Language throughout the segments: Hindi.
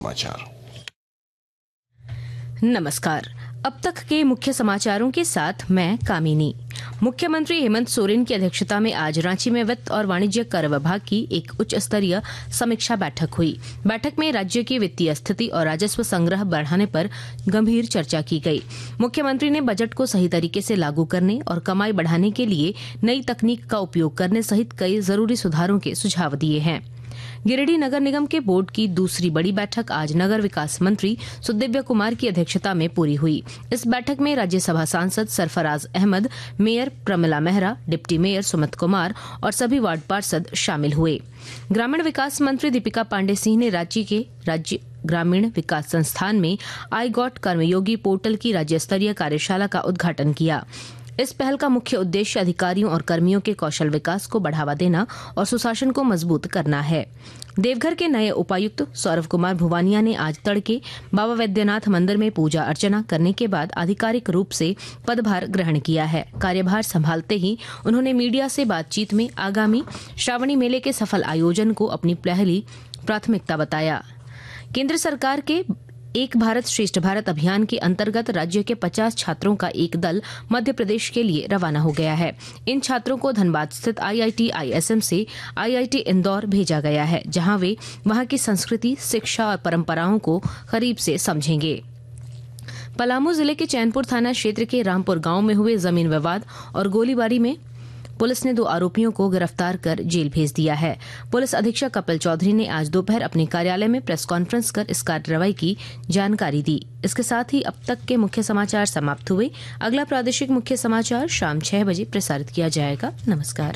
समाचार। नमस्कार। अब तक के मुख्य समाचारों के साथ मैं कामिनी। मुख्यमंत्री हेमंत सोरेन की अध्यक्षता में आज रांची में वित्त और वाणिज्य कर विभाग की एक उच्च स्तरीय समीक्षा बैठक हुई। बैठक में राज्य की वित्तीय स्थिति और राजस्व संग्रह बढ़ाने पर गंभीर चर्चा की गई। मुख्यमंत्री ने बजट को सही तरीके से लागू करने और कमाई बढ़ाने के लिए नई तकनीक का उपयोग करने सहित कई जरूरी सुधारों के सुझाव दिए हैं। गिरिडीह नगर निगम के बोर्ड की दूसरी बड़ी बैठक आज नगर विकास मंत्री सुदिव्य कुमार की अध्यक्षता में पूरी हुई। इस बैठक में राज्यसभा सांसद Sarfaraz Ahmad, mayor Pramila Mehra, deputy mayor Sumit Kumar और सभी वार्ड पार्षद शामिल हुए। ग्रामीण विकास मंत्री दीपिका पांडे सिंह ने रांची के राज्य ग्रामीण विकास संस्थान में आई गॉट कर्मयोगी पोर्टल की राज्य स्तरीय कार्यशाला का उद्घाटन किया। इस पहल का मुख्य उद्देश्य अधिकारियों और कर्मियों के कौशल विकास को बढ़ावा देना और सुशासन को मजबूत करना है। देवघर के नए उपायुक्त सौरभ कुमार भुवानिया ने आज तड़के बाबा वैद्यनाथ मंदिर में पूजा अर्चना करने के बाद आधिकारिक रूप से पदभार ग्रहण किया है। कार्यभार संभालते ही उन्होंने मीडिया से बातचीत में आगामी श्रावणी मेले के सफल आयोजन को अपनी पहली प्राथमिकता बताया। केंद्र सरकार के एक भारत श्रेष्ठ भारत अभियान के अंतर्गत राज्य के 50 छात्रों का एक दल मध्य प्रदेश के लिए रवाना हो गया है। इन छात्रों को धनबाद स्थित IIT ISM से IIT इंदौर भेजा गया है, जहां वे वहां की संस्कृति, शिक्षा और परंपराओं को करीब से समझेंगे। पलामू जिले के चैनपुर थाना क्षेत्र के रामपुर गांव में हुए जमीन विवाद और गोलीबारी में पुलिस ने 2 आरोपियों को गिरफ्तार कर जेल भेज दिया है। पुलिस अधीक्षक कपिल चौधरी ने आज दोपहर अपने कार्यालय में प्रेस कॉन्फ्रेंस कर इस कार्रवाई की जानकारी दी। इसके साथ ही अब तक के मुख्य समाचार समाप्त हुए। अगला प्रादेशिक मुख्य समाचार शाम 6 बजे प्रसारित किया जाएगा। नमस्कार।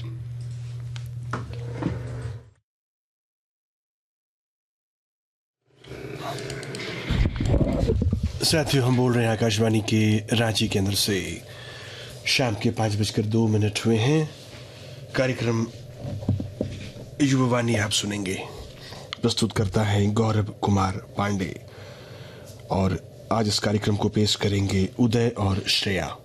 साथियों, हम बोल रहे हैं आकाशवाणी के रांची केंद्र से। शाम के 5:02 हुए हैं। कार्यक्रम युवावाणी आप सुनेंगे। प्रस्तुत करता है गौरव कुमार पांडे और आज इस कार्यक्रम को पेश करेंगे उदय और श्रेया।